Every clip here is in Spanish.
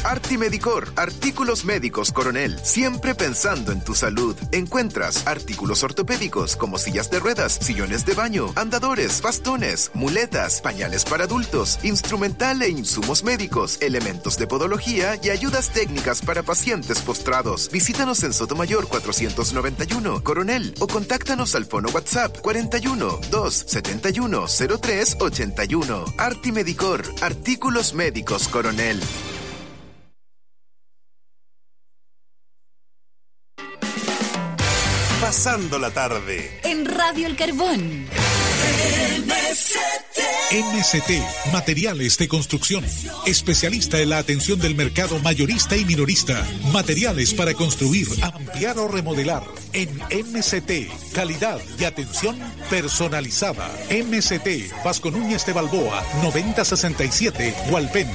Artimedicor, artículos médicos Coronel, siempre pensando en tu salud. Encuentras artículos ortopédicos como sillas de ruedas, sillones de baño, andadores, bastones, muletas, pañales para adultos, instrumental e insumos médicos, elementos de podología y ayudas técnicas para pacientes postrados. Visítanos en Sotomayor 491, Coronel, o contáctanos al fono WhatsApp 41 271 0381. Artimedicor, artículos médicos Coronel. Pasando la tarde en Radio El Carbón. MST, materiales de construcción. Especialista en la atención del mercado mayorista y minorista. Materiales para construir, ampliar o remodelar. En MST, calidad y atención personalizada. MST, Vasco Núñez de Balboa, 9067, Hualpén.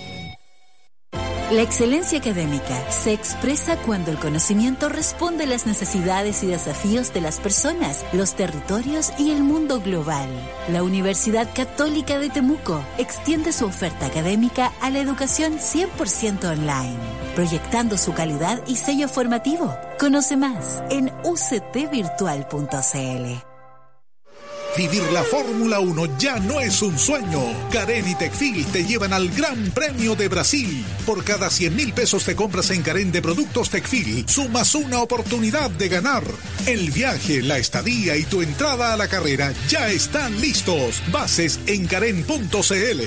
La excelencia académica se expresa cuando el conocimiento responde a las necesidades y desafíos de las personas, los territorios y el mundo global. La Universidad Católica de Temuco extiende su oferta académica a la educación 100% online, proyectando su calidad y sello formativo. Conoce más en uctvirtual.cl. Vivir la Fórmula 1 ya no es un sueño. Carén y Tecfil te llevan al Gran Premio de Brasil. Por cada 100.000 pesos te compras en Carén de productos Tecfil, sumas una oportunidad de ganar. El viaje, la estadía y tu entrada a la carrera ya están listos. Bases en carén.cl.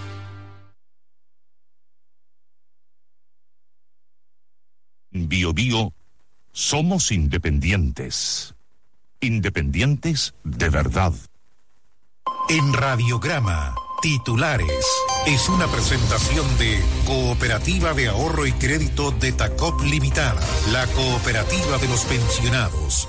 Bio Bio, somos independientes. Independientes de verdad. En Radiograma, titulares. Es una presentación de Cooperativa de Ahorro y Crédito de Tacop Limitada, la cooperativa de los pensionados.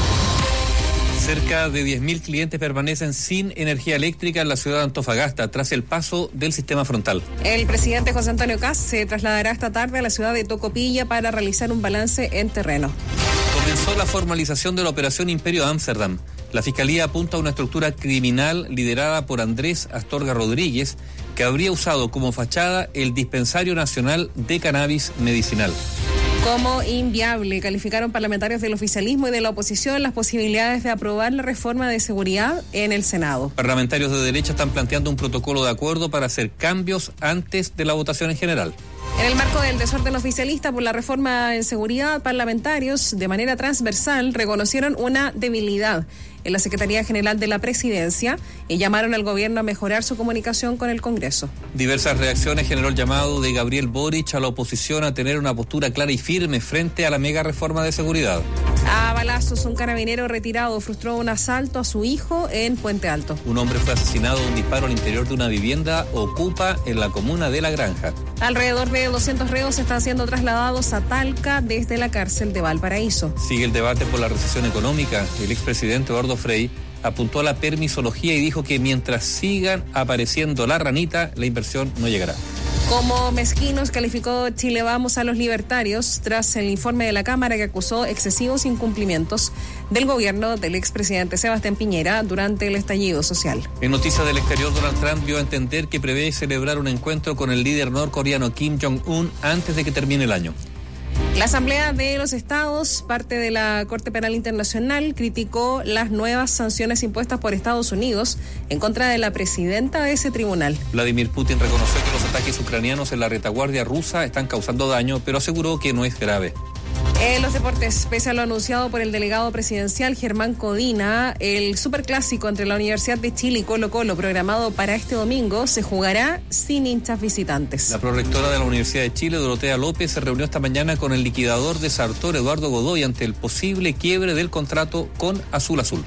Cerca de 10.000 clientes permanecen sin energía eléctrica en la ciudad de Antofagasta tras el paso del sistema frontal. El presidente José Antonio Kast se trasladará esta tarde a la ciudad de Tocopilla para realizar un balance en terreno. Comenzó la formalización de la operación Imperio Amsterdam. La Fiscalía apunta a una estructura criminal liderada por Andrés Astorga Rodríguez, que habría usado como fachada el Dispensario Nacional de Cannabis Medicinal. Como inviable calificaron parlamentarios del oficialismo y de la oposición las posibilidades de aprobar la reforma de seguridad en el Senado. Parlamentarios de derecha están planteando un protocolo de acuerdo para hacer cambios antes de la votación en general. En el marco del desorden oficialista por la reforma en seguridad, parlamentarios de manera transversal reconocieron una debilidad en la Secretaría General de la Presidencia y llamaron al gobierno a mejorar su comunicación con el Congreso. Diversas reacciones generó el llamado de Gabriel Boric a la oposición a tener una postura clara y firme frente a la mega reforma de seguridad. A balazos, un carabinero retirado frustró un asalto a su hijo en Puente Alto. Un hombre fue asesinado de un disparo al interior de una vivienda Ocupa en la comuna de La Granja. Alrededor de 200 reos están siendo trasladados a Talca desde la cárcel de Valparaíso. Sigue el debate por la recesión económica. El expresidente Eduardo Frei apuntó a la permisología y dijo que mientras sigan apareciendo la ranita, la inversión no llegará. Como mezquinos calificó Chile Vamos a los libertarios tras el informe de la Cámara que acusó excesivos incumplimientos del gobierno del expresidente Sebastián Piñera durante el estallido social. En noticias del exterior, Donald Trump dio a entender que prevé celebrar un encuentro con el líder norcoreano Kim Jong-un antes de que termine el año. La Asamblea de los Estados, parte de la Corte Penal Internacional, criticó las nuevas sanciones impuestas por Estados Unidos en contra de la presidenta de ese tribunal. Vladimir Putin reconoció que los ataques ucranianos en la retaguardia rusa están causando daño, pero aseguró que no es grave. En los deportes, pese a lo anunciado por el delegado presidencial Germán Codina, el superclásico entre la Universidad de Chile y Colo-Colo, programado para este domingo, se jugará sin hinchas visitantes. La prorectora de la Universidad de Chile, Dorotea López, se reunió esta mañana con el liquidador de Sartor, Eduardo Godoy, ante el posible quiebre del contrato con Azul Azul.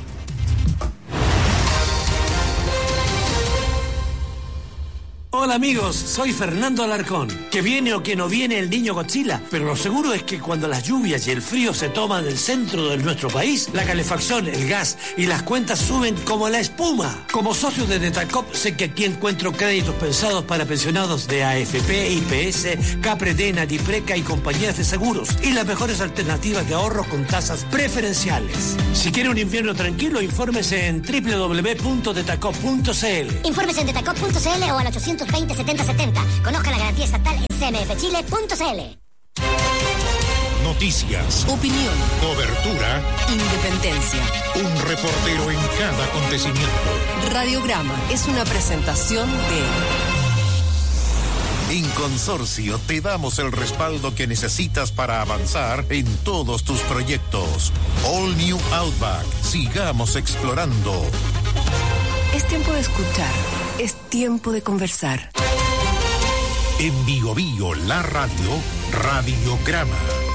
Hola amigos, soy Fernando Alarcón. Que viene o que no viene el niño Godzilla, pero lo seguro es que cuando las lluvias y el frío se toman el centro de nuestro país, la calefacción, el gas y las cuentas suben como la espuma. Como socio de Detacop, sé que aquí encuentro créditos pensados para pensionados de AFP, IPS, Capredena, Dipreca y compañías de seguros, y las mejores alternativas de ahorro con tasas preferenciales. Si quiere un invierno tranquilo, infórmese en www.detacop.cl. Infórmese en detacop.cl o al 820 207070. Conozca la garantía estatal en cmfchile.cl. Noticias, opinión, cobertura, independencia. Un reportero en cada acontecimiento. Radiograma es una presentación de... En Consorcio te damos el respaldo que necesitas para avanzar en todos tus proyectos. All New Outback. Sigamos explorando. Es tiempo de escuchar. Es tiempo de conversar. En Bio Bio, la radio, Radiograma.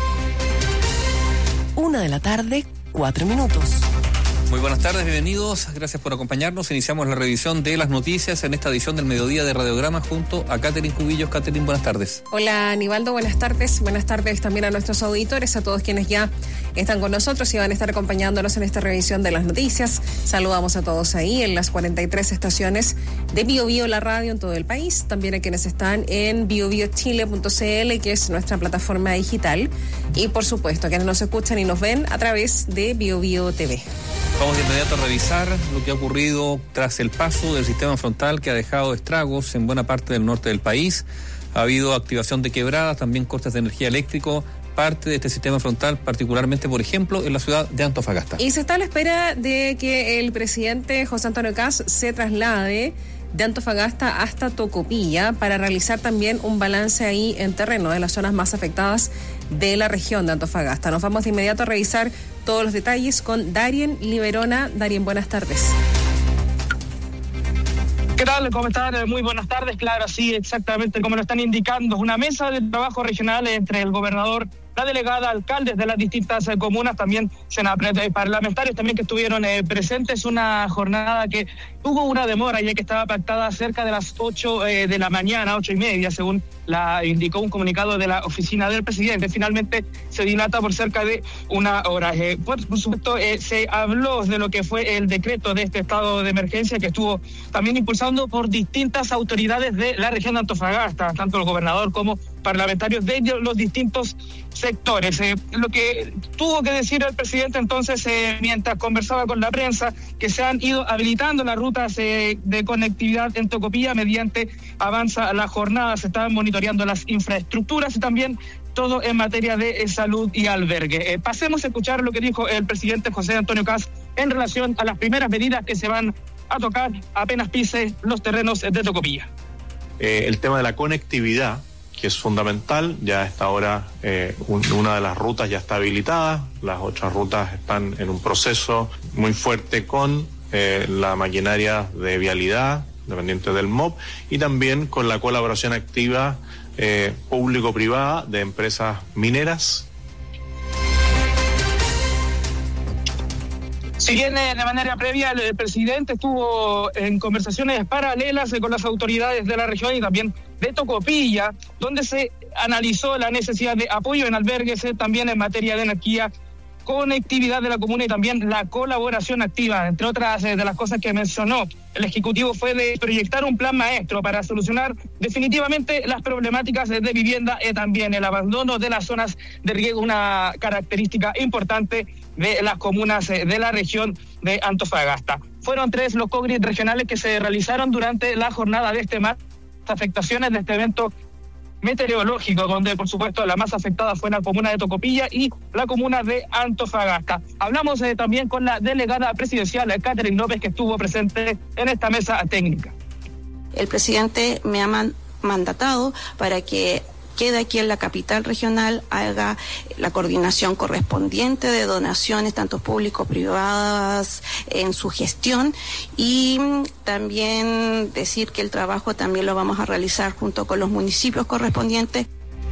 1:00 PM, 4 minutos. Muy buenas tardes, bienvenidos, gracias por acompañarnos. Iniciamos la revisión de las noticias en esta edición del mediodía de Radiograma junto a Catherine Cubillos. Catherine, buenas tardes. Hola, Aníbaldo, buenas tardes. Buenas tardes también a nuestros auditores, a todos quienes ya están con nosotros y van a estar acompañándonos en esta revisión de las noticias. Saludamos a todos ahí en las 43 estaciones de Bio Bio, la radio en todo el país. También a quienes están en biobiochile.cl, que es nuestra plataforma digital. Y por supuesto, a quienes nos escuchan y nos ven a través de Bio Bio TV. Vamos de inmediato a revisar lo que ha ocurrido tras el paso del sistema frontal que ha dejado estragos en buena parte del norte del país. Ha habido activación de quebradas, también cortes de energía eléctrica, parte de este sistema frontal, particularmente, por ejemplo, en la ciudad de Antofagasta. Y se está a la espera de que el presidente José Antonio Kast se traslade de Antofagasta hasta Tocopilla para realizar también un balance ahí en terreno de las zonas más afectadas de la región de Antofagasta. Nos vamos de inmediato a revisar todos los detalles con Darien Liberona. Darien, buenas tardes. ¿Qué tal? ¿Cómo están? Muy buenas tardes. Claro, sí, exactamente como lo están indicando. Una mesa de trabajo regional entre el gobernador, la delegada, alcaldes de las distintas comunas, también parlamentarios también que estuvieron presentes. Una jornada que tuvo una demora ya que estaba pactada cerca de las 8 de la mañana, 8:30, según la indicó un comunicado de la oficina del presidente. Finalmente se dilata por cerca de una hora. Por supuesto, se habló de lo que fue el decreto de este estado de emergencia que estuvo también impulsando por distintas autoridades de la región de Antofagasta, tanto el gobernador como parlamentarios de los distintos sectores. Lo que tuvo que decir el presidente entonces, mientras conversaba con la prensa, que se han ido habilitando las rutas de conectividad en Tocopilla mediante avanza la jornada, se están monitoreando las infraestructuras y también todo en materia de salud y albergue. Pasemos a escuchar lo que dijo el presidente José Antonio Kast en relación a las primeras medidas que se van a tocar apenas pise los terrenos de Tocopilla. El tema de la conectividad, que es fundamental, ya a esta hora una de las rutas ya está habilitada, las otras rutas están en un proceso muy fuerte con la maquinaria de vialidad, dependiente del MOP, y también con la colaboración activa público-privada de empresas mineras. Si bien de manera previa el presidente estuvo en conversaciones paralelas con las autoridades de la región y también de Tocopilla, donde se analizó la necesidad de apoyo en albergues, también en materia de energía, conectividad de la comuna y también la colaboración activa. Entre otras de las cosas que mencionó el Ejecutivo fue de proyectar un plan maestro para solucionar definitivamente las problemáticas de vivienda y también el abandono de las zonas de riego, una característica importante de las comunas de la región de Antofagasta. Fueron 3 los COGRIT regionales que se realizaron durante la jornada de este martes, afectaciones de este evento meteorológico, donde por supuesto la más afectada fue la comuna de Tocopilla y la comuna de Antofagasta. Hablamos también con la delegada presidencial, Catherine López, que estuvo presente en esta mesa técnica. El presidente me ha mandatado para que quede aquí en la capital regional, haga la coordinación correspondiente de donaciones, tanto público-privadas, en su gestión, y también decir que el trabajo también lo vamos a realizar junto con los municipios correspondientes.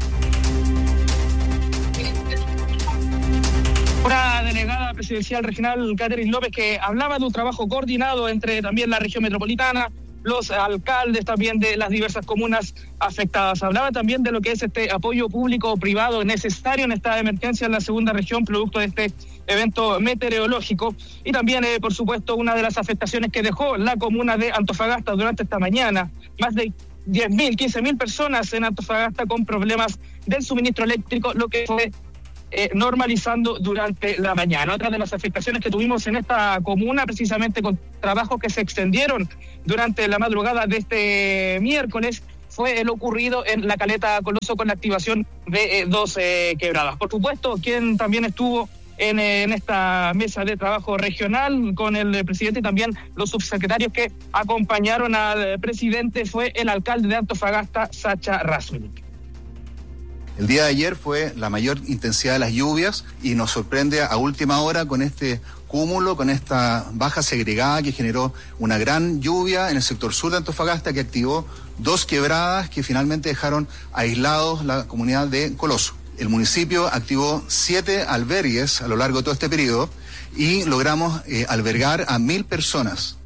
Una delegada presidencial regional, Catherine López, que hablaba de un trabajo coordinado entre también la región metropolitana, los alcaldes también de las diversas comunas afectadas. Hablaba también de lo que es este apoyo público-privado necesario en esta emergencia en la segunda región, producto de este evento meteorológico. Y también, por supuesto, una de las afectaciones que dejó la comuna de Antofagasta durante esta mañana. Más de 10.000, 15.000 personas en Antofagasta con problemas del suministro eléctrico, lo que fue normalizando durante la mañana. Otra de las afectaciones que tuvimos en esta comuna, precisamente con trabajos que se extendieron durante la madrugada de este miércoles, fue el ocurrido en la caleta Coloso con la activación de 2 quebradas. Por supuesto, quien también estuvo en esta mesa de trabajo regional con el presidente y también los subsecretarios que acompañaron al presidente fue el alcalde de Antofagasta, Sacha Rasmussen. El día de ayer fue la mayor intensidad de las lluvias y nos sorprende a última hora con este cúmulo, con esta baja segregada que generó una gran lluvia en el sector sur de Antofagasta que activó 2 quebradas que finalmente dejaron aislados la comunidad de Coloso. El municipio activó 7 albergues a lo largo de todo este periodo y logramos albergar a 1.000 personas.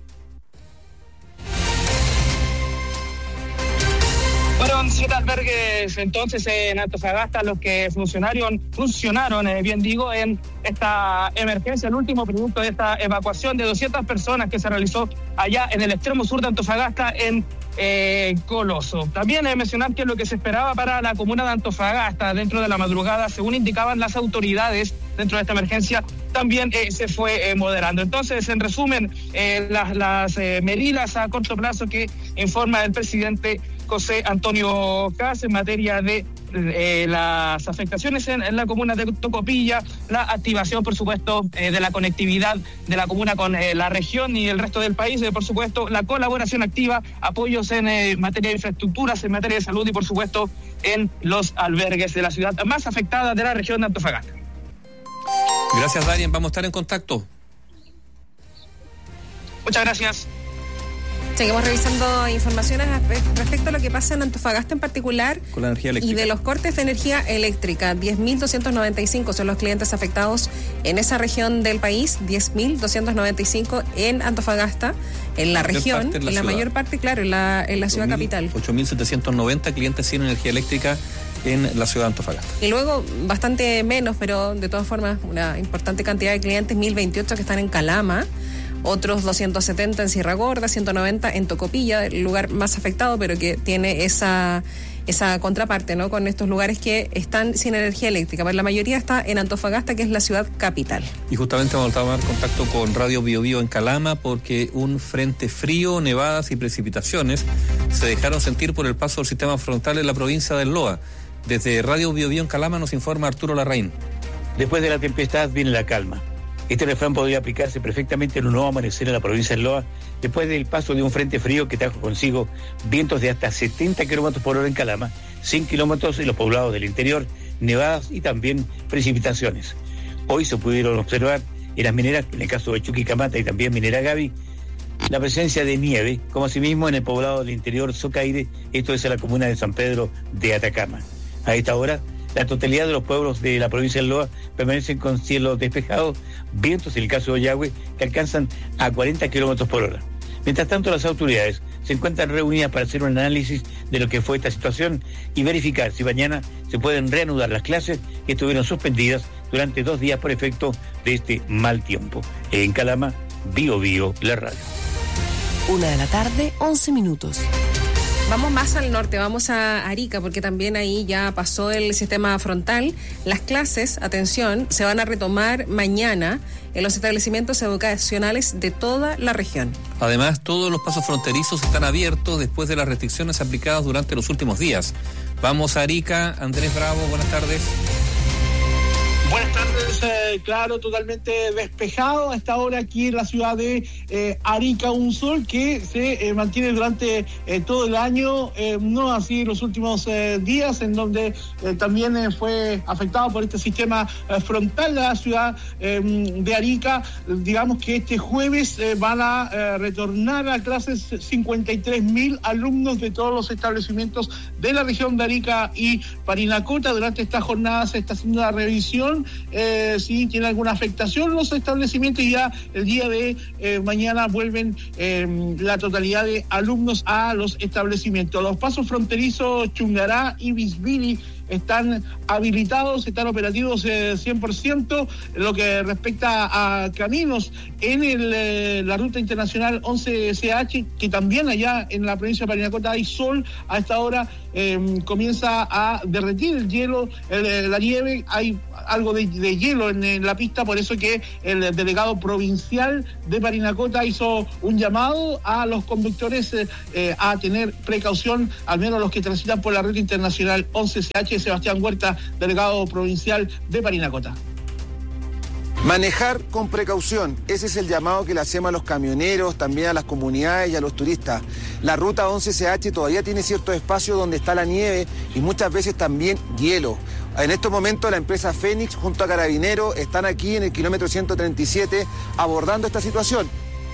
Fueron 7 albergues entonces en Antofagasta los que funcionaron, bien digo, en esta emergencia, el último producto de esta evacuación de 200 personas que se realizó allá en el extremo sur de Antofagasta, en Coloso. También mencionar que lo que se esperaba para la comuna de Antofagasta dentro de la madrugada, según indicaban las autoridades dentro de esta emergencia, también se fue moderando. Entonces, en resumen, las medidas a corto plazo que informa el presidente José Antonio Kast en materia de las afectaciones en la comuna de Tocopilla, la activación, por supuesto, de la conectividad de la comuna con la región y el resto del país, por supuesto, la colaboración activa, apoyos en materia de infraestructuras, en materia de salud y, por supuesto, en los albergues de la ciudad más afectada de la región de Antofagasta. Gracias, Darien. Vamos a estar en contacto. Muchas gracias. Seguimos revisando informaciones respecto a lo que pasa en Antofagasta en particular con la energía eléctrica. Y de los cortes de energía eléctrica. 10.295 son los clientes afectados en esa región del país, 10.295 en Antofagasta, en la región, en la mayor parte, claro, en la ciudad capital. 8.790 clientes sin energía eléctrica en la ciudad de Antofagasta. Y luego bastante menos, pero de todas formas una importante cantidad de clientes, 1.028 que están en Calama, otros 270 en Sierra Gorda, 190 en Tocopilla, el lugar más afectado, pero que tiene esa contraparte, ¿no? Con estos lugares que están sin energía eléctrica. Pero la mayoría está en Antofagasta, que es la ciudad capital. Y justamente vamos a tomar contacto con Radio Biobío en Calama, porque un frente frío, nevadas y precipitaciones se dejaron sentir por el paso del sistema frontal en la provincia del Loa. Desde Radio Biobío en Calama nos informa Arturo Larraín. Después de la tempestad viene la calma. Este refrán podría aplicarse perfectamente en un nuevo amanecer en la provincia del Loa, después del paso de un frente frío que trajo consigo vientos de hasta 70 kilómetros por hora en Calama, 100 kilómetros en los poblados del interior, nevadas y también precipitaciones. Hoy se pudieron observar en las mineras, en el caso de Chuquicamata y también Minera Gavi, la presencia de nieve, como asimismo en el poblado del interior Socaire, esto es en la comuna de San Pedro de Atacama. A esta hora, la totalidad de los pueblos de la provincia del Loa permanecen con cielo despejado, vientos en el caso de Ollagüe que alcanzan a 40 kilómetros por hora. Mientras tanto, las autoridades se encuentran reunidas para hacer un análisis de lo que fue esta situación y verificar si mañana se pueden reanudar las clases que estuvieron suspendidas durante 2 días por efecto de este mal tiempo. En Calama, Biobío, la radio. 1:11 p.m. Vamos más al norte, vamos a Arica, porque también ahí ya pasó el sistema frontal. Las clases, atención, se van a retomar mañana en los establecimientos educacionales de toda la región. Además, todos los pasos fronterizos están abiertos después de las restricciones aplicadas durante los últimos días. Vamos a Arica. Andrés Bravo, buenas tardes. Buenas tardes, claro, totalmente despejado a esta hora aquí en la ciudad de Arica, un sol que se mantiene durante todo el año, no así los últimos días, en donde también fue afectado por este sistema frontal de la ciudad de Arica. Digamos que este jueves van a retornar a clases 53.000 alumnos de todos los establecimientos de la región de Arica y Parinacota. Durante esta jornada se está haciendo una revisión si tiene alguna afectación los establecimientos, y ya el día de mañana vuelven la totalidad de alumnos a los establecimientos. Los pasos fronterizos Chungará y Bisbiri están habilitados, están operativos 100%. Lo que respecta a caminos en la ruta internacional 11SH, que también allá en la provincia de Parinacota hay sol, a esta hora comienza a derretir el hielo, la nieve, hay algo de hielo en la pista, por eso que el delegado provincial de Parinacota hizo un llamado a los conductores a tener precaución, al menos los que transitan por la ruta internacional 11SH. Sebastián Huerta, delegado provincial de Parinacota. Manejar con precaución, ese es el llamado que le hacemos a los camioneros, también a las comunidades y a los turistas. La ruta 11SH todavía tiene ciertos espacios donde está la nieve y muchas veces también hielo. En estos momentos la empresa Fénix junto a Carabineros están aquí en el kilómetro 137 abordando esta situación.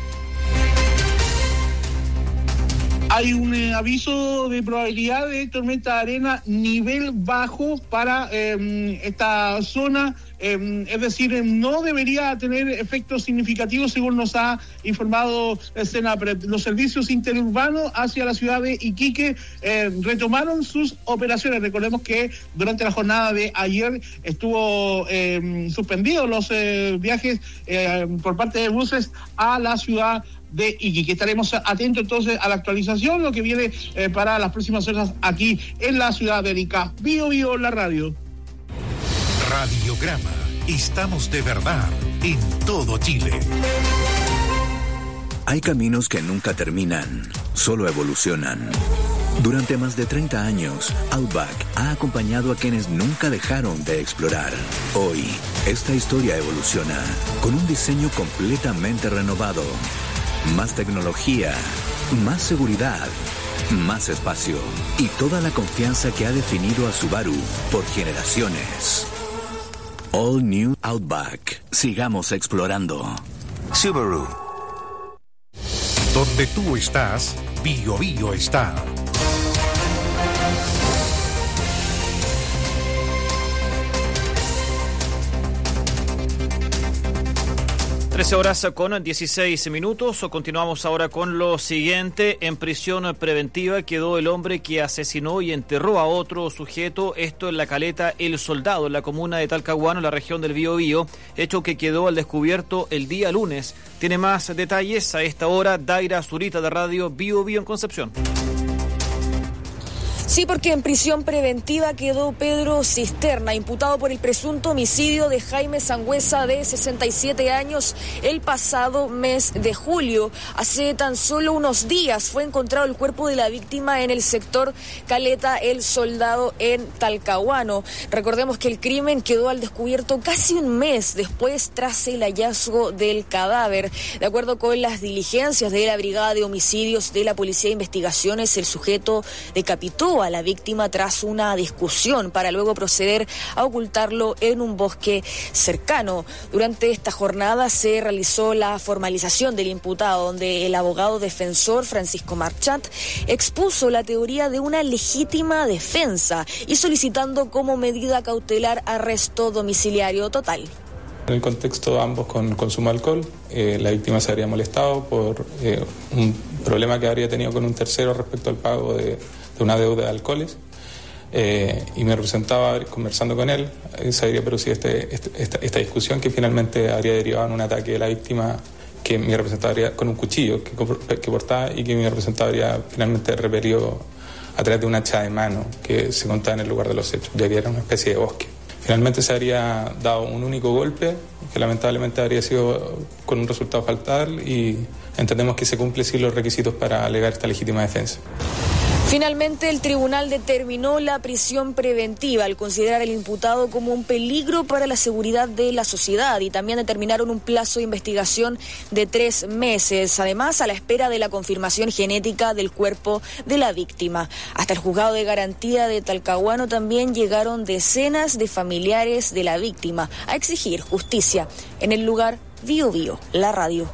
Hay un aviso de probabilidad de tormenta de arena nivel bajo para esta zona, es decir, no debería tener efectos significativos según nos ha informado Senapred. Los servicios interurbanos hacia la ciudad de Iquique retomaron sus operaciones. Recordemos que durante la jornada de ayer estuvo suspendidos los viajes por parte de buses a la ciudad de Iquique. Estaremos atentos entonces a la actualización, lo que viene para las próximas horas aquí en la ciudad de Arica. Bio Bio, la radio. Radiograma. Estamos de verdad en todo Chile. Hay caminos que nunca terminan, solo evolucionan. Durante más de 30 años, Outback ha acompañado a quienes nunca dejaron de explorar. Hoy, esta historia evoluciona con un diseño completamente renovado. Más tecnología, más seguridad, más espacio y toda la confianza que ha definido a Subaru por generaciones. All New Outback. Sigamos explorando. Subaru. Donde tú estás, Bio Bio está. 13 horas con 16 minutos. Continuamos ahora con lo siguiente. En prisión preventiva quedó el hombre que asesinó y enterró a otro sujeto. Esto en la caleta El Soldado, en la comuna de Talcahuano, en la región del Biobío. Hecho que quedó al descubierto el día lunes. Tiene más detalles a esta hora Daira Zurita de Radio Biobío en Concepción. Sí, porque en prisión preventiva quedó Pedro Cisterna, imputado por el presunto homicidio de Jaime Sangüesa, de 67 años, el pasado mes de julio. Hace tan solo unos días fue encontrado el cuerpo de la víctima en el sector Caleta El Soldado en Talcahuano. Recordemos que el crimen quedó al descubierto casi un mes después tras el hallazgo del cadáver. De acuerdo con las diligencias de la Brigada de Homicidios de la Policía de Investigaciones, el sujeto decapitó a la víctima tras una discusión para luego proceder a ocultarlo en un bosque cercano. Durante esta jornada se realizó la formalización del imputado, donde el abogado defensor Francisco Marchant expuso la teoría de una legítima defensa y solicitando como medida cautelar arresto domiciliario total. En el contexto ambos con consumo de alcohol, la víctima se habría molestado por un problema que habría tenido con un tercero respecto al pago de una deuda de alcoholes, y me representaba conversando con él, se habría producido esta discusión que finalmente habría derivado en un ataque de la víctima que mi representado habría, con un cuchillo que portaba, y que mi representado habría finalmente repelido a través de un hacha de mano que se encontraba en el lugar de los hechos, ya que era una especie de bosque. Finalmente se habría dado un único golpe que lamentablemente habría sido con un resultado fatal, y entendemos que se cumplen sí los requisitos para alegar esta legítima defensa. Finalmente, el tribunal determinó la prisión preventiva al considerar al imputado como un peligro para la seguridad de la sociedad, y también determinaron un plazo de investigación de 3 meses, además a la espera de la confirmación genética del cuerpo de la víctima. Hasta el juzgado de garantía de Talcahuano también llegaron decenas de familiares de la víctima a exigir justicia. En el lugar, Bio Bio, la radio.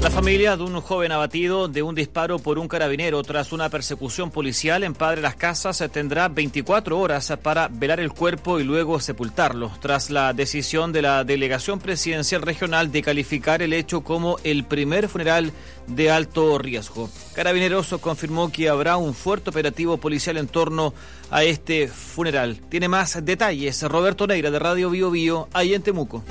La familia de un joven abatido de un disparo por un carabinero tras una persecución policial en Padre Las Casas tendrá 24 horas para velar el cuerpo y luego sepultarlo, tras la decisión de la Delegación Presidencial Regional de calificar el hecho como el primer funeral de alto riesgo. Carabineros confirmó que habrá un fuerte operativo policial en torno a este funeral. Tiene más detalles Roberto Neira de Radio Bio Bio, ahí en Temuco.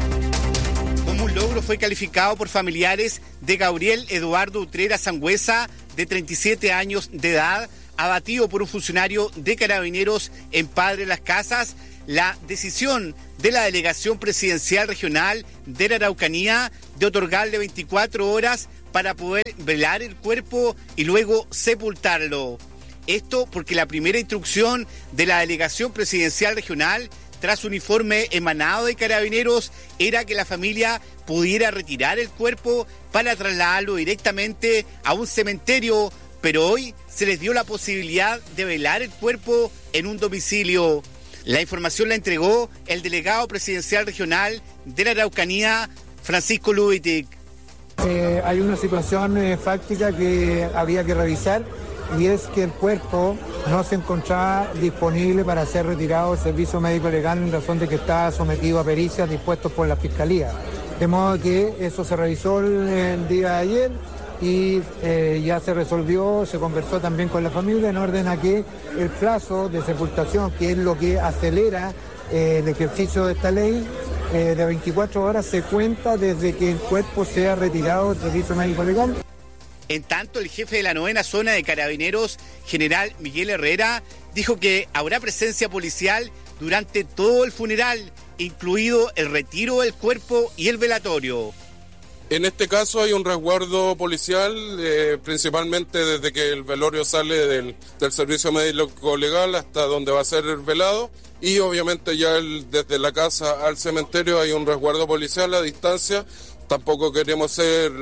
Como un logro fue calificado por familiares de Gabriel Eduardo Utrera Sangüesa, de 37 años de edad, abatido por un funcionario de Carabineros en Padre Las Casas, la decisión de la Delegación Presidencial Regional de la Araucanía de otorgarle 24 horas para poder velar el cuerpo y luego sepultarlo. Esto porque la primera instrucción de la Delegación Presidencial Regional, tras un informe emanado de Carabineros, era que la familia pudiera retirar el cuerpo para trasladarlo directamente a un cementerio, pero hoy se les dio la posibilidad de velar el cuerpo en un domicilio. La información la entregó el delegado presidencial regional de la Araucanía, Francisco Lubitic. Hay una situación fáctica que habría que revisar, y es que el cuerpo no se encontraba disponible para ser retirado del servicio médico legal en razón de que estaba sometido a pericias dispuestos por la Fiscalía. De modo que eso se revisó el día de ayer y ya se resolvió, se conversó también con la familia en orden a que el plazo de sepultación, que es lo que acelera el ejercicio de esta ley, de 24 horas se cuenta desde que el cuerpo sea retirado del servicio médico legal. En tanto, el jefe de la 9ª zona de Carabineros, general Miguel Herrera, dijo que habrá presencia policial durante todo el funeral, incluido el retiro del cuerpo y el velatorio. En este caso hay un resguardo policial, principalmente desde que el velorio sale del servicio médico legal hasta donde va a ser el velado, y obviamente ya desde la casa al cementerio hay un resguardo policial a distancia. Tampoco queremos ser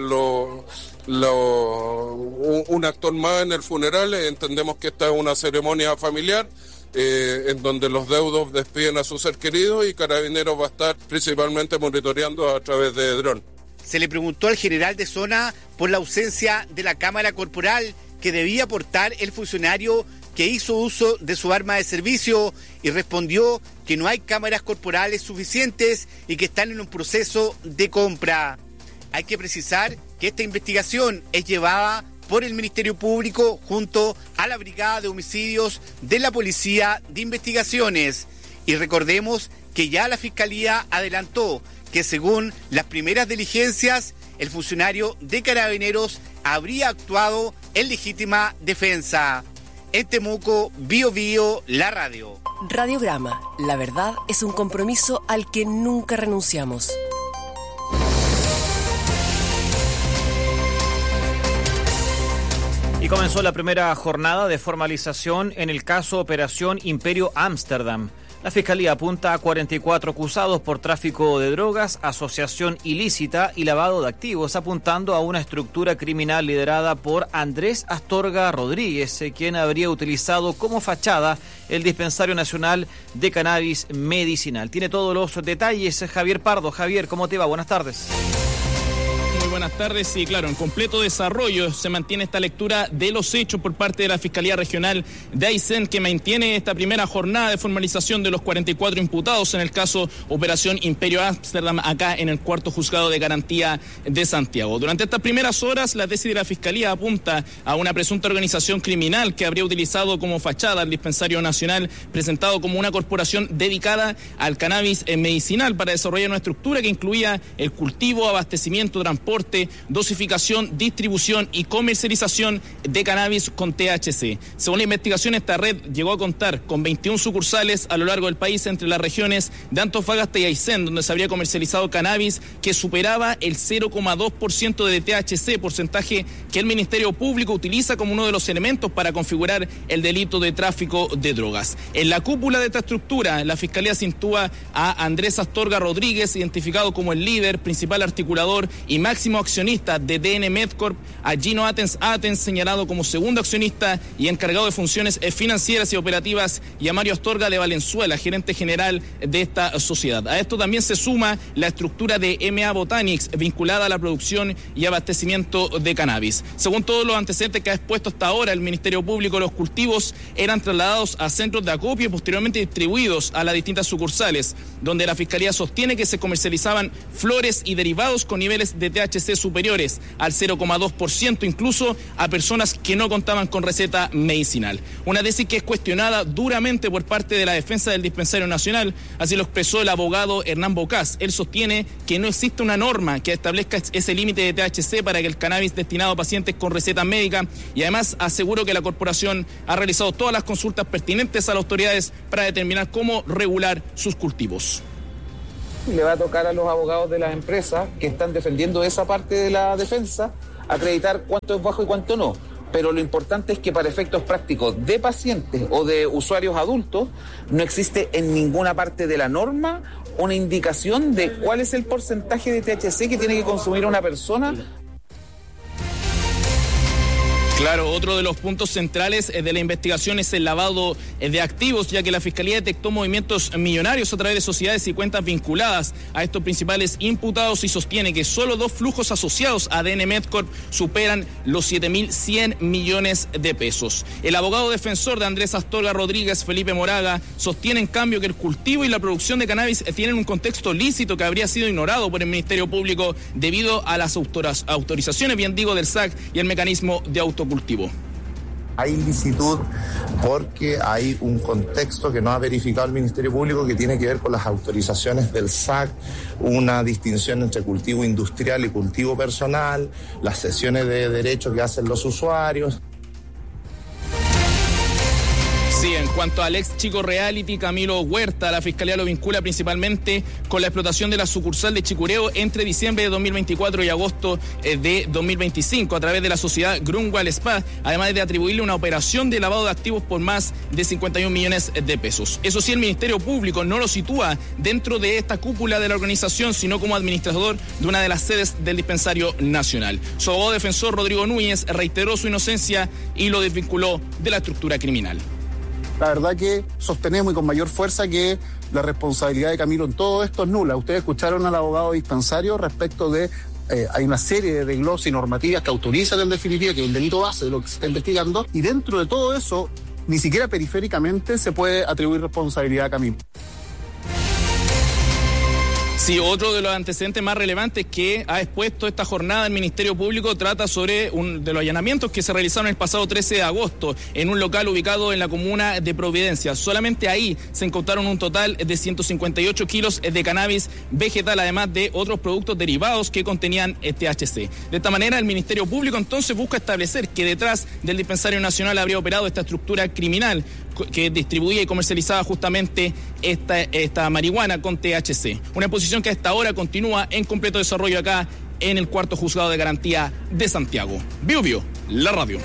un actor más en el funeral. Entendemos que esta es una ceremonia familiar en donde los deudos despiden a su ser querido, y Carabineros va a estar principalmente monitoreando a través de dron. Se le preguntó al general de zona por la ausencia de la cámara corporal que debía portar el funcionario que hizo uso de su arma de servicio, y respondió que no hay cámaras corporales suficientes y que están en un proceso de compra. Hay que precisar que esta investigación es llevada por el Ministerio Público junto a la Brigada de Homicidios de la Policía de Investigaciones. Y recordemos que ya la Fiscalía adelantó que según las primeras diligencias, el funcionario de Carabineros habría actuado en legítima defensa. En Temuco, Bio Bio, la radio. Radiograma, la verdad es un compromiso al que nunca renunciamos. Y comenzó la primera jornada de formalización en el caso Operación Imperio Ámsterdam. La Fiscalía apunta a 44 acusados por tráfico de drogas, asociación ilícita y lavado de activos, apuntando a una estructura criminal liderada por Andrés Astorga Rodríguez, quien habría utilizado como fachada el Dispensario Nacional de Cannabis Medicinal. Tiene todos los detalles Javier Pardo. Javier, ¿cómo te va? Buenas tardes. Muy buenas tardes. Sí, claro, en completo desarrollo se mantiene esta lectura de los hechos por parte de la Fiscalía Regional de Aysén, que mantiene esta primera jornada de formalización de los 44 imputados en el caso Operación Imperio Ámsterdam, acá en el cuarto juzgado de garantía de Santiago. Durante estas primeras horas, la tesis de la Fiscalía apunta a una presunta organización criminal que habría utilizado como fachada el Dispensario Nacional, presentado como una corporación dedicada al cannabis medicinal, para desarrollar una estructura que incluía el cultivo, abastecimiento, transporte, dosificación, distribución y comercialización de cannabis con THC. Según la investigación, esta red llegó a contar con 21 sucursales a lo largo del país, entre las regiones de Antofagasta y Aysén, donde se habría comercializado cannabis que superaba el 0,2% de THC, porcentaje que el Ministerio Público utiliza como uno de los elementos para configurar el delito de tráfico de drogas. En la cúpula de esta estructura, la Fiscalía sitúa a Andrés Astorga Rodríguez, identificado como el líder, principal articulador y máximo como accionista de DN Medcorp, a Gino Atens, señalado como segundo accionista y encargado de funciones financieras y operativas, y a Mario Astorga de Valenzuela, gerente general de esta sociedad. A esto también se suma la estructura de MA Botanics, vinculada a la producción y abastecimiento de cannabis. Según todos los antecedentes que ha expuesto hasta ahora el Ministerio Público, los cultivos eran trasladados a centros de acopio y posteriormente distribuidos a las distintas sucursales, donde la Fiscalía sostiene que se comercializaban flores y derivados con niveles de THC superiores al 0,2%, incluso a personas que no contaban con receta medicinal. Una tesis que es cuestionada duramente por parte de la defensa del Dispensario Nacional, así lo expresó el abogado Hernán Bocás. Él sostiene que no existe una norma que establezca ese límite de THC para que el cannabis destinado a pacientes con receta médica, y además aseguró que la corporación ha realizado todas las consultas pertinentes a las autoridades para determinar cómo regular sus cultivos. Le va a tocar a los abogados de las empresas que están defendiendo esa parte de la defensa acreditar cuánto es bajo y cuánto no. Pero lo importante es que para efectos prácticos de pacientes o de usuarios adultos no existe en ninguna parte de la norma una indicación de cuál es el porcentaje de THC que tiene que consumir una persona. Claro, otro de los puntos centrales de la investigación es el lavado de activos, ya que la Fiscalía detectó movimientos millonarios a través de sociedades y cuentas vinculadas a estos principales imputados y sostiene que solo 2 flujos asociados a DN Medcorp superan los 7.100 millones de pesos. El abogado defensor de Andrés Astorga Rodríguez, Felipe Moraga, sostiene en cambio que el cultivo y la producción de cannabis tienen un contexto lícito que habría sido ignorado por el Ministerio Público debido a las autorizaciones, del SAC y el mecanismo de autocultivo. Hay ilicitud porque hay un contexto que no ha verificado el Ministerio Público que tiene que ver con las autorizaciones del SAC, una distinción entre cultivo industrial y cultivo personal, las sesiones de derecho que hacen los usuarios. Sí, en cuanto al ex chico reality Camilo Huerta, la Fiscalía lo vincula principalmente con la explotación de la sucursal de Chicureo entre diciembre de 2024 y agosto de 2025 a través de la sociedad Grunwald Spa, además de atribuirle una operación de lavado de activos por más de 51 millones de pesos. Eso sí, el Ministerio Público no lo sitúa dentro de esta cúpula de la organización, sino como administrador de una de las sedes del Dispensario Nacional. Su abogado defensor, Rodrigo Núñez, reiteró su inocencia y lo desvinculó de la estructura criminal. La verdad que sostenemos y con mayor fuerza que la responsabilidad de Camilo en todo esto es nula. Ustedes escucharon al abogado dispensario respecto de hay una serie de desgloses y normativas que autorizan en definitiva que es un delito base de lo que se está investigando, y dentro de todo eso ni siquiera periféricamente se puede atribuir responsabilidad a Camilo. Sí, otro de los antecedentes más relevantes que ha expuesto esta jornada el Ministerio Público trata sobre de los allanamientos que se realizaron el pasado 13 de agosto en un local ubicado en la comuna de Providencia. Solamente ahí se encontraron un total de 158 kilos de cannabis vegetal, además de otros productos derivados que contenían THC. De esta manera, el Ministerio Público entonces busca establecer que detrás del Dispensario Nacional habría operado esta estructura criminal que distribuía y comercializaba justamente esta marihuana con THC. Una posición que hasta ahora continúa en completo desarrollo acá en el 4º Juzgado de Garantía de Santiago. Bio, la radio.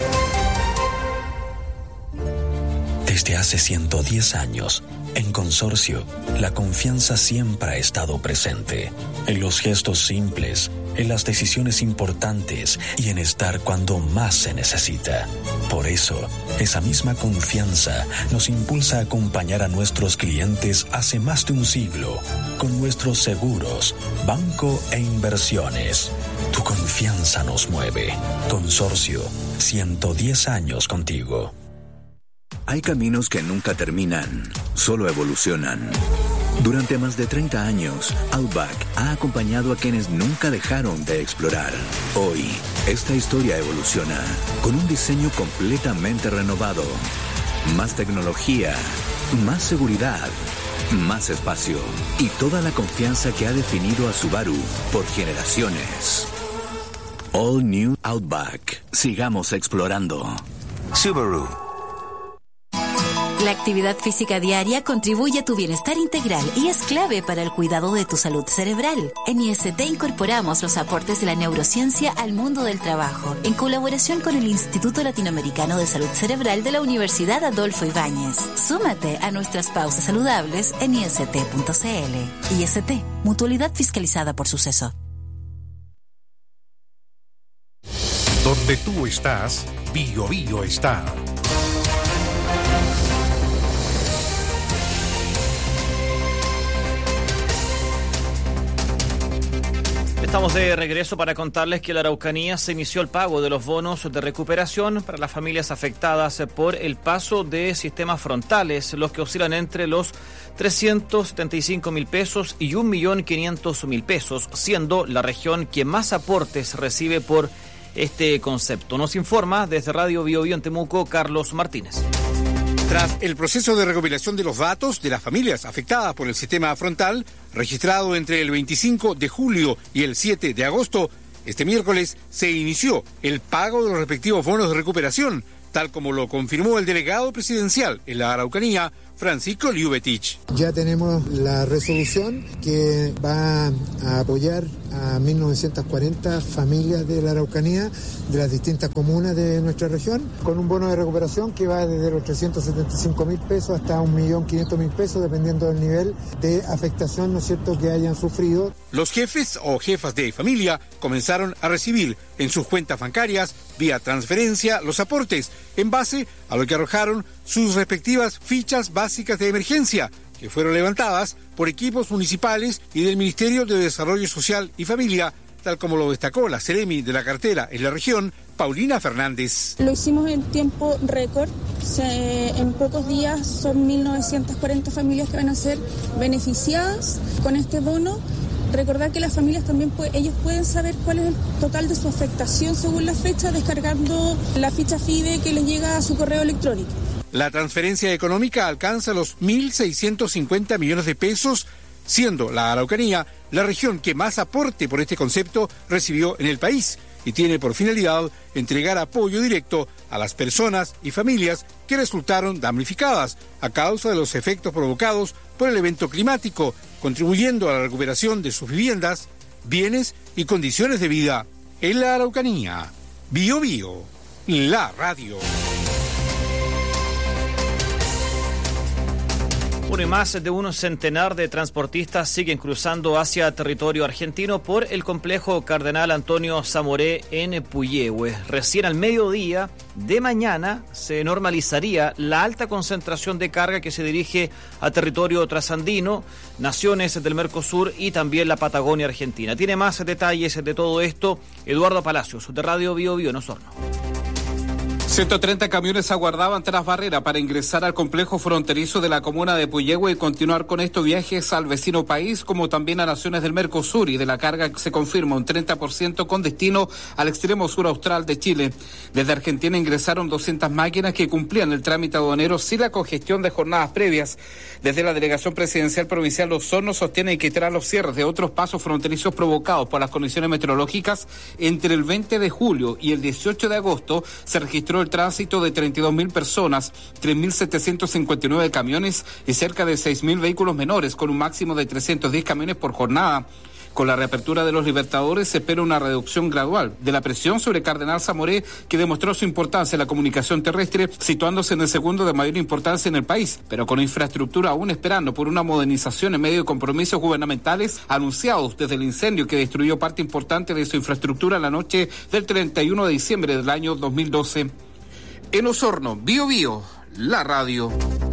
Desde hace 110 años, en Consorcio, la confianza siempre ha estado presente. En los gestos simples, en las decisiones importantes y en estar cuando más se necesita. Por eso, esa misma confianza nos impulsa a acompañar a nuestros clientes hace más de un siglo con nuestros seguros, banco e inversiones. Tu confianza nos mueve. Consorcio, 110 años contigo. Hay caminos que nunca terminan, solo evolucionan. Durante más de 30 años, Outback ha acompañado a quienes nunca dejaron de explorar. Hoy, esta historia evoluciona con un diseño completamente renovado. Más tecnología, más seguridad, más espacio y toda la confianza que ha definido a Subaru por generaciones. All New Outback. Sigamos explorando. Subaru. La actividad física diaria contribuye a tu bienestar integral y es clave para el cuidado de tu salud cerebral. En IST incorporamos los aportes de la neurociencia al mundo del trabajo, en colaboración con el Instituto Latinoamericano de Salud Cerebral de la Universidad Adolfo Ibáñez. Súmate a nuestras pausas saludables en ist.cl. IST, mutualidad fiscalizada por Suceso. Donde tú estás, Bio Bio está. Estamos de regreso para contarles que en la Araucanía se inició el pago de los bonos de recuperación para las familias afectadas por el paso de sistemas frontales, los que oscilan entre los 375.000 pesos y 1.500.000 pesos, siendo la región que más aportes recibe por este concepto. Nos informa desde Radio Bio Bio en Temuco, Carlos Martínez. Tras el proceso de recopilación de los datos de las familias afectadas por el sistema frontal, registrado entre el 25 de julio y el 7 de agosto, este miércoles se inició el pago de los respectivos bonos de recuperación, tal como lo confirmó el delegado presidencial en la Araucanía, Francisco Liubetich. Ya tenemos la resolución que va a apoyar a 1.940 familias de la Araucanía, de las distintas comunas de nuestra región, con un bono de recuperación que va desde los 375.000 pesos hasta 1.500.000 pesos, dependiendo del nivel de afectación, ¿no es cierto?, que hayan sufrido. Los jefes o jefas de familia comenzaron a recibir en sus cuentas bancarias, vía transferencia, los aportes, en base a lo que arrojaron sus respectivas fichas básicas de emergencia, que fueron levantadas por equipos municipales y del Ministerio de Desarrollo Social y Familia, tal como lo destacó la Seremi de la cartera en la región, Paulina Fernández. Lo hicimos en tiempo récord. En pocos días son 1.940 familias que van a ser beneficiadas con este bono. Recordar que las familias también ellos pueden saber cuál es el total de su afectación según la fecha, descargando la ficha FIDE que les llega a su correo electrónico. La transferencia económica alcanza los 1.650 millones de pesos, siendo la Araucanía la región que más aporte por este concepto recibió en el país y tiene por finalidad entregar apoyo directo a las personas y familias que resultaron damnificadas a causa de los efectos provocados por el evento climático, contribuyendo a la recuperación de sus viviendas, bienes y condiciones de vida. En la Araucanía, Bio Bio, la radio. Bueno, y más de un centenar de transportistas siguen cruzando hacia territorio argentino por el complejo Cardenal Antonio Zamoré en Puyehue. Recién al mediodía de mañana se normalizaría la alta concentración de carga que se dirige a territorio trasandino, naciones del Mercosur y también la Patagonia Argentina. Tiene más detalles de todo esto Eduardo Palacios, de Radio Bio Bio en Osorno. 130 camiones aguardaban tras barrera para ingresar al complejo fronterizo de la comuna de Puyehue y continuar con estos viajes al vecino país, como también a naciones del Mercosur, y de la carga se confirma un 30% con destino al extremo sur austral de Chile. Desde Argentina ingresaron 200 máquinas que cumplían el trámite aduanero sin la congestión de jornadas previas. Desde la Delegación Presidencial Provincial Osorno sostienen que tras los cierres de otros pasos fronterizos provocados por las condiciones meteorológicas, entre el 20 de julio y el 18 de agosto se registró el tránsito de 32.000 personas, 3.759 camiones y cerca de 6.000 vehículos menores, con un máximo de 310 camiones por jornada. Con la reapertura de los Libertadores se espera una reducción gradual de la presión sobre Cardenal Zamoré, que demostró su importancia en la comunicación terrestre, situándose en el segundo de mayor importancia en el país, pero con infraestructura aún esperando por una modernización en medio de compromisos gubernamentales anunciados desde el incendio que destruyó parte importante de su infraestructura la noche del 31 de diciembre del año 2012. En Osorno, Bio Bio, la radio.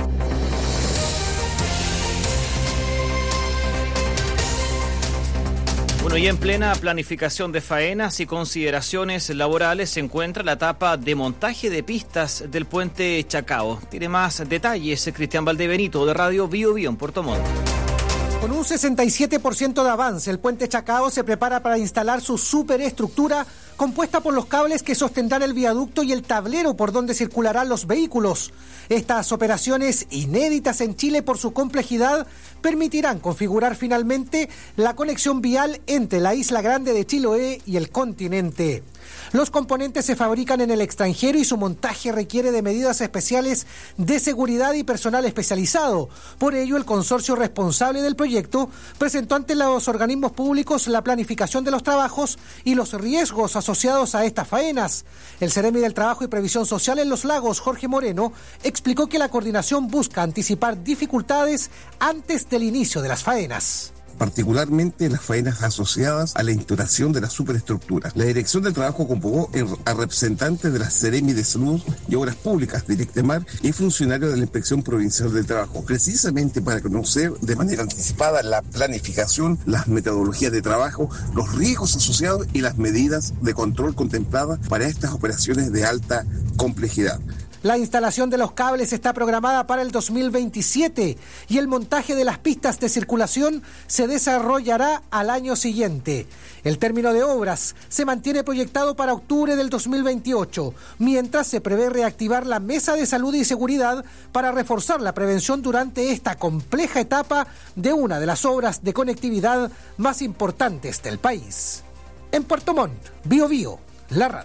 Bueno, y en plena planificación de faenas y consideraciones laborales se encuentra la etapa de montaje de pistas del puente Chacao. Tiene más detalles Cristian Valdebenito, de Radio Bio Bio en Puerto Montt. Con un 67% de avance, el puente Chacao se prepara para instalar su superestructura compuesta por los cables que sostendrán el viaducto y el tablero por donde circularán los vehículos. Estas operaciones, inéditas en Chile por su complejidad, permitirán configurar finalmente la conexión vial entre la Isla Grande de Chiloé y el continente. Los componentes se fabrican en el extranjero y su montaje requiere de medidas especiales de seguridad y personal especializado. Por ello, el consorcio responsable del proyecto presentó ante los organismos públicos la planificación de los trabajos y los riesgos asociados a estas faenas. El Seremi del Trabajo y Previsión Social en Los Lagos, Jorge Moreno, explicó que la coordinación busca anticipar dificultades antes del inicio de las faenas. particularmente las faenas asociadas a la instalación de la superestructura. La Dirección del Trabajo convocó a representantes de la Seremi de Salud y Obras Públicas, Directemar, y funcionarios de la Inspección Provincial del Trabajo, precisamente para conocer de manera anticipada la planificación, las metodologías de trabajo, los riesgos asociados y las medidas de control contempladas para estas operaciones de alta complejidad. La instalación de los cables está programada para el 2027 y el montaje de las pistas de circulación se desarrollará al año siguiente. El término de obras se mantiene proyectado para octubre del 2028, mientras se prevé reactivar la Mesa de Salud y Seguridad para reforzar la prevención durante esta compleja etapa de una de las obras de conectividad más importantes del país. En Puerto Montt, Bío Bío, la radio.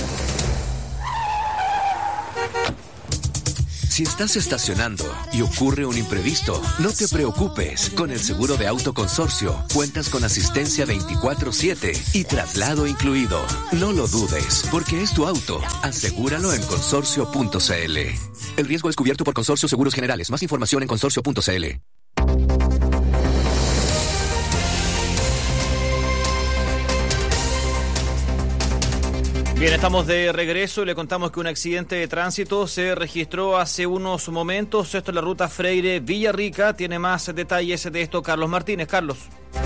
Si estás estacionando y ocurre un imprevisto, no te preocupes. Con el seguro de auto Consorcio, cuentas con asistencia 24/7 y traslado incluido. No lo dudes, porque es tu auto. Asegúralo en consorcio.cl. El riesgo es cubierto por Consorcio Seguros Generales. Más información en consorcio.cl. Bien, estamos de regreso y le contamos que un accidente de tránsito se registró hace unos momentos. Esto es la ruta Freire-Villarrica. Tiene más detalles de esto Carlos Martínez. Carlos.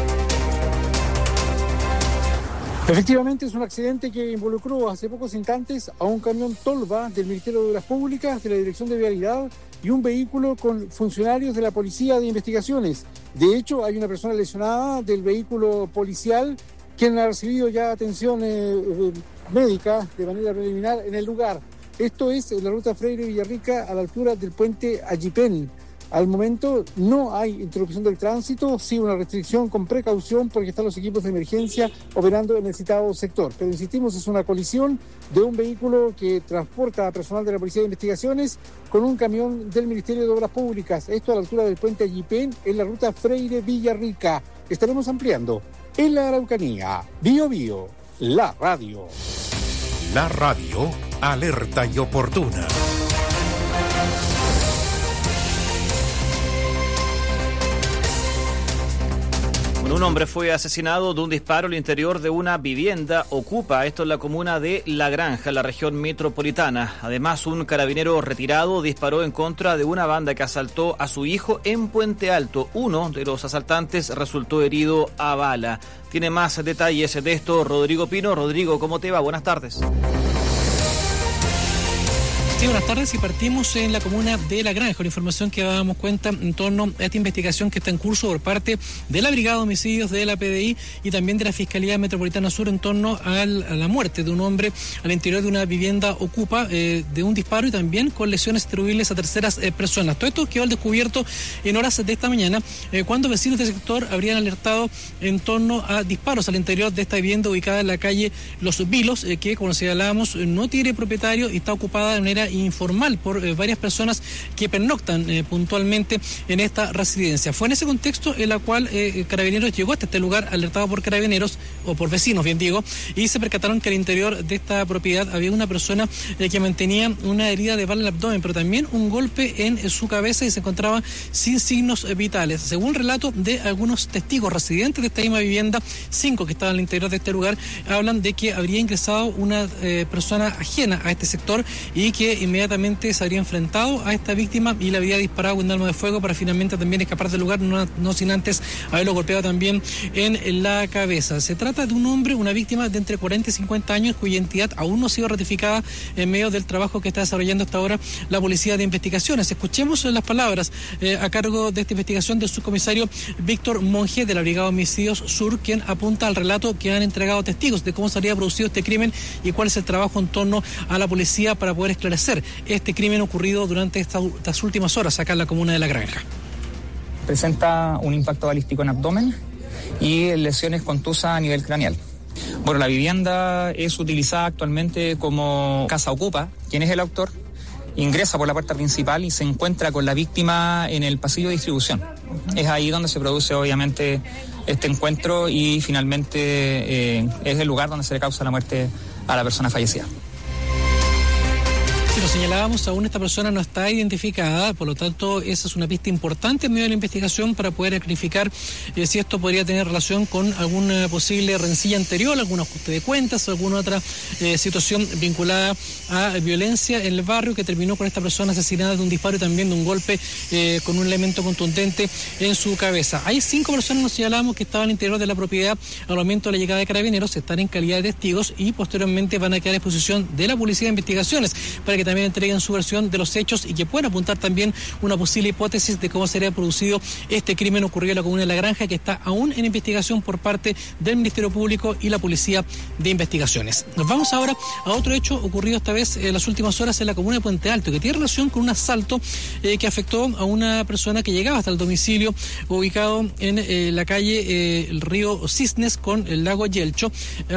Efectivamente, es un accidente que involucró hace pocos instantes a un camión Tolva del Ministerio de Obras Públicas, de la Dirección de Vialidad, y un vehículo con funcionarios de la Policía de Investigaciones. De hecho, hay una persona lesionada del vehículo policial, quien ha recibido ya atención médica de manera preliminar en el lugar. Esto es en la ruta Freire-Villarrica, a la altura del puente Ayipén. Al momento no hay interrupción del tránsito, sí una restricción con precaución porque están los equipos de emergencia operando en el citado sector. Pero insistimos, es una colisión de un vehículo que transporta a personal de la Policía de Investigaciones con un camión del Ministerio de Obras Públicas. Esto a la altura del puente Ayipén, en la ruta Freire-Villarrica. Estaremos ampliando en la Araucanía. Bío Bío, la radio. La radio, alerta y oportuna. Un hombre fue asesinado de un disparo al interior de una vivienda Ocupa. Esto en la comuna de La Granja, en la región metropolitana. Además, un carabinero retirado disparó en contra de una banda que asaltó a su hijo en Puente Alto. Uno de los asaltantes resultó herido a bala. Tiene más detalles de esto Rodrigo Pino. Rodrigo, ¿cómo te va? Buenas tardes. Sí, buenas tardes, y partimos en la comuna de La Granja, con información que dábamos cuenta en torno a esta investigación que está en curso por parte de la Brigada de Homicidios de la PDI y también de la Fiscalía Metropolitana Sur en torno a la muerte de un hombre al interior de una vivienda Ocupa, de un disparo y también con lesiones atribuibles a terceras personas. Todo esto quedó al descubierto en horas de esta mañana, cuando vecinos del sector habrían alertado en torno a disparos al interior de esta vivienda ubicada en la calle Los Vilos, que, como señalábamos, no tiene propietario y está ocupada de manera informal por varias personas que pernoctan puntualmente en esta residencia. Fue en ese contexto en la cual Carabineros llegó hasta este lugar, alertado por Carabineros, o por vecinos, bien digo, y se percataron que al interior de esta propiedad había una persona que mantenía una herida de bala en el abdomen, pero también un golpe en su cabeza, y se encontraba sin signos vitales. Según el relato de algunos testigos residentes de esta misma vivienda, 5 que estaban al interior de este lugar, hablan de que habría ingresado una persona ajena a este sector y que inmediatamente se habría enfrentado a esta víctima y le habría disparado con un arma de fuego para finalmente también escapar del lugar, no sin antes haberlo golpeado también en la cabeza. Se trata de un hombre, una víctima de entre 40 y 50 años, cuya identidad aún no ha sido ratificada en medio del trabajo que está desarrollando hasta ahora la Policía de Investigaciones. Escuchemos las palabras a cargo de esta investigación del subcomisario Víctor Monge de la Brigada de Homicidios Sur, quien apunta al relato que han entregado testigos de cómo se habría producido este crimen y cuál es el trabajo en torno a la policía para poder esclarecer este crimen ocurrido durante estas últimas horas acá en la comuna de La Granja. Presenta un impacto balístico en abdomen y lesiones contusas a nivel craneal. Bueno, la vivienda es utilizada actualmente como casa Ocupa. ¿Quién es el autor? Ingresa por la puerta principal y se encuentra con la víctima en el pasillo de distribución. Es ahí donde se produce obviamente este encuentro y finalmente es el lugar donde se le causa la muerte a la persona fallecida. Si lo señalábamos, aún esta persona no está identificada, por lo tanto esa es una pista importante en medio de la investigación para poder clarificar si esto podría tener relación con alguna posible rencilla anterior, algún ajuste de cuentas o alguna otra situación vinculada a violencia en el barrio que terminó con esta persona asesinada de un disparo y también de un golpe con un elemento contundente en su cabeza. Hay 5 personas, nos señalábamos, que estaban al interior de la propiedad al momento de la llegada de Carabineros, están en calidad de testigos y posteriormente van a quedar a disposición de la Policía de Investigaciones para que también entreguen su versión de los hechos y que puedan apuntar también una posible hipótesis de cómo sería producido este crimen ocurrido en la comuna de La Granja, que está aún en investigación por parte del Ministerio Público y la Policía de Investigaciones. Nos vamos ahora a otro hecho ocurrido esta vez en las últimas horas en la comuna de Puente Alto, que tiene relación con un asalto que afectó a una persona que llegaba hasta el domicilio ubicado en la calle el río Cisnes con el lago Yelcho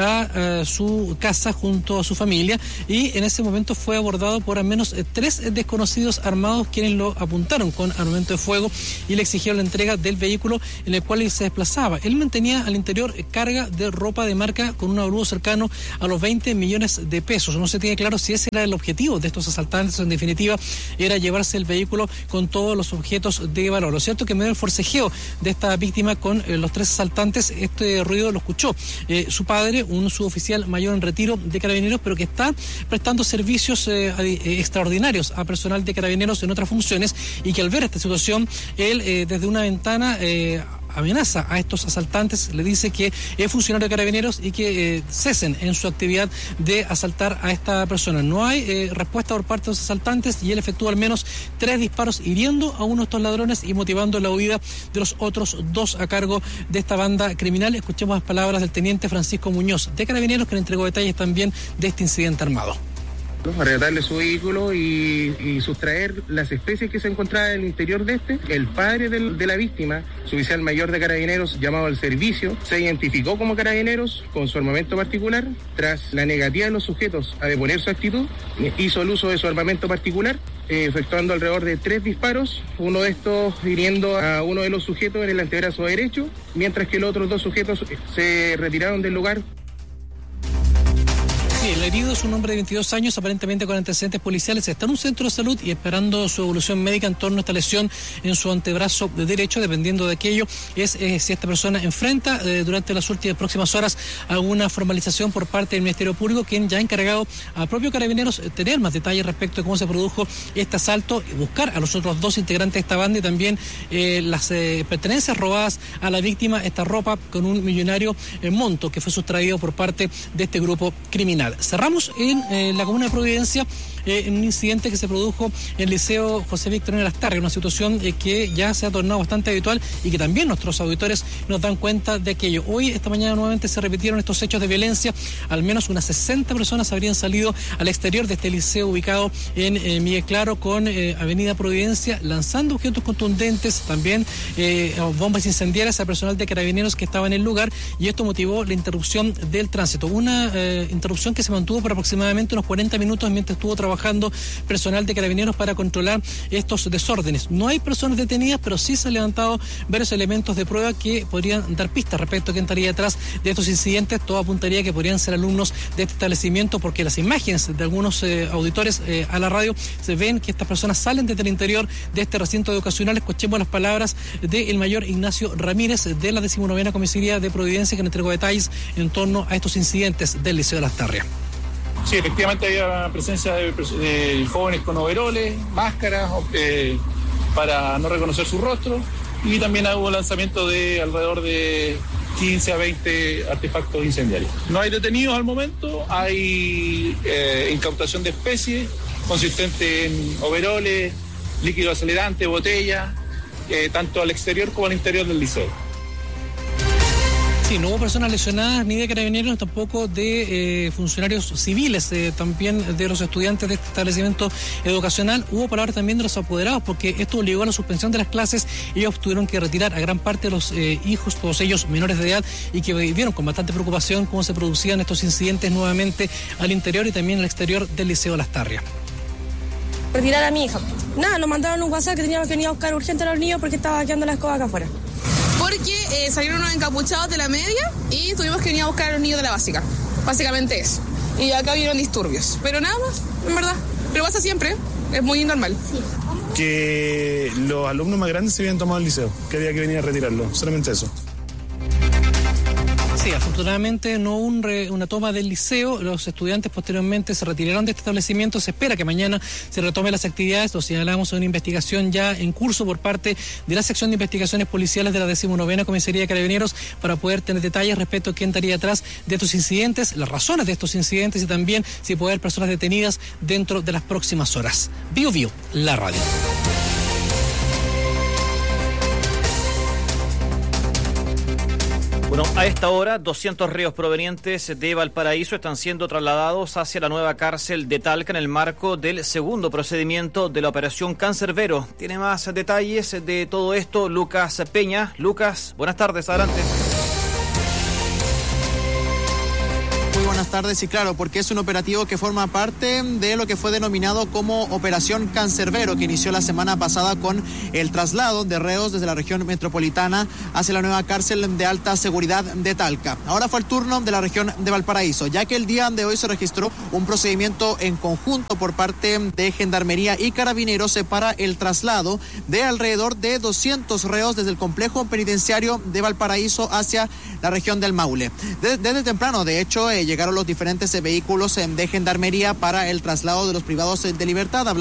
a su casa junto a su familia, y en ese momento fue abordado por al menos 3 desconocidos armados, quienes lo apuntaron con armamento de fuego y le exigieron la entrega del vehículo en el cual él se desplazaba. Él mantenía al interior carga de ropa de marca con un avalúo cercano a los 20 millones de pesos. No se tiene claro si ese era el objetivo de estos asaltantes, o en definitiva era llevarse el vehículo con todos los objetos de valor. Lo cierto es que en medio del forcejeo de esta víctima con los 3 asaltantes, este ruido lo escuchó su padre, un suboficial mayor en retiro de Carabineros, pero que está prestando servicios extraordinarios a personal de Carabineros en otras funciones, y que al ver esta situación, él desde una ventana amenaza a estos asaltantes, le dice que es funcionario de Carabineros y que cesen en su actividad de asaltar a esta persona. No hay respuesta por parte de los asaltantes y él efectúa al menos 3 disparos hiriendo a uno de estos ladrones y motivando la huida de los otros 2 a cargo de esta banda criminal. Escuchemos las palabras del teniente Francisco Muñoz de Carabineros, que le entregó detalles también de este incidente armado. Arrebatarle su vehículo y sustraer las especies que se encontraban en el interior de este. El padre de la víctima, su oficial mayor de Carabineros, llamado al servicio, se identificó como Carabineros con su armamento particular. Tras la negativa de los sujetos a deponer su actitud, hizo el uso de su armamento particular, efectuando alrededor de 3 disparos, uno de estos hiriendo a uno de los sujetos en el antebrazo derecho, mientras que los otros 2 sujetos se retiraron del lugar. Sí, el herido es un hombre de 22 años, aparentemente con antecedentes policiales. Está en un centro de salud y esperando su evolución médica en torno a esta lesión en su antebrazo derecho. Dependiendo de aquello, es si esta persona enfrenta durante las próximas horas alguna formalización por parte del Ministerio Público, quien ya ha encargado al propio Carabineros tener más detalles respecto de cómo se produjo este asalto, y buscar a los otros 2 integrantes de esta banda y también las pertenencias robadas a la víctima, esta ropa con un millonario monto que fue sustraído por parte de este grupo criminal. Cerramos en la comuna de Providencia en un incidente que se produjo en el Liceo José Victorino Lastarria, una situación que ya se ha tornado bastante habitual y que también nuestros auditores nos dan cuenta de aquello. Hoy, esta mañana, nuevamente se repitieron estos hechos de violencia. Al menos unas 60 personas habrían salido al exterior de este liceo ubicado en Miguel Claro con Avenida Providencia, lanzando objetos contundentes, también bombas incendiarias al personal de Carabineros que estaba en el lugar, y esto motivó la interrupción del tránsito. Una interrupción que se mantuvo por aproximadamente unos 40 minutos mientras estuvo trabajando personal de Carabineros para controlar estos desórdenes. No hay personas detenidas, pero sí se han levantado varios elementos de prueba que podrían dar pistas respecto a quién estaría detrás de estos incidentes. Todo apuntaría que podrían ser alumnos de este establecimiento, porque las imágenes de algunos auditores a la radio se ven que estas personas salen desde el interior de este recinto educacional. Escuchemos las palabras del mayor Ignacio Ramírez de la 19ª Comisaría de Providencia, que nos entregó detalles en torno a estos incidentes del Liceo de Lastarria. Sí, efectivamente había presencia de jóvenes con overoles, máscaras, para no reconocer su rostro, y también hubo lanzamiento de alrededor de 15 a 20 artefactos incendiarios. No hay detenidos al momento, hay incautación de especies consistente en overoles, líquido acelerante, botellas, tanto al exterior como al interior del liceo. Sí, no hubo personas lesionadas ni de Carabineros, tampoco de funcionarios civiles, también de los estudiantes de este establecimiento educacional. Hubo palabras también de los apoderados, porque esto obligó a la suspensión de las clases. Ellos tuvieron que retirar a gran parte de los hijos, todos ellos menores de edad, y que vieron con bastante preocupación cómo se producían estos incidentes nuevamente al interior y también al exterior del Liceo Lastarria. Retirar a mi hija. Nada, nos mandaron un WhatsApp que teníamos que venir a buscar urgente a los niños porque estaba quedando la escoba acá afuera. Porque salieron unos encapuchados de la media y tuvimos que venir a buscar a los niños de la básica. Básicamente eso. y acá vieron disturbios. Pero nada más, en verdad. Pero pasa siempre, es muy normal. Sí. Que los alumnos más grandes se habían tomado el liceo, que había que venir a retirarlo, solamente eso. Sí, afortunadamente no hubo una toma del liceo. Los estudiantes posteriormente se retiraron de este establecimiento. Se espera que mañana se retomen las actividades. Lo señalamos en una investigación ya en curso por parte de la sección de investigaciones policiales de la 19ª Comisaría de Carabineros para poder tener detalles respecto a quién estaría atrás de estos incidentes, las razones de estos incidentes y también si puede haber personas detenidas dentro de las próximas horas. Bio, la radio. Bueno, a esta hora, 200 reos provenientes de Valparaíso están siendo trasladados hacia la nueva cárcel de Talca en el marco del segundo procedimiento de la operación Cancerbero. Tiene más detalles de todo esto Lucas Peña. Lucas, buenas tardes, adelante. Muy buenas tardes, y claro, porque es un operativo que forma parte de lo que fue denominado como Operación Cancerbero, que inició la semana pasada con el traslado de reos desde la región metropolitana hacia la nueva cárcel de alta seguridad de Talca. Ahora fue el turno de la región de Valparaíso, ya que el día de hoy se registró un procedimiento en conjunto por parte de Gendarmería y Carabineros para el traslado de alrededor de 200 reos desde el complejo penitenciario de Valparaíso hacia la región del Maule. Desde temprano, de hecho, llegaron los diferentes vehículos de Gendarmería para el traslado de los privados de libertad.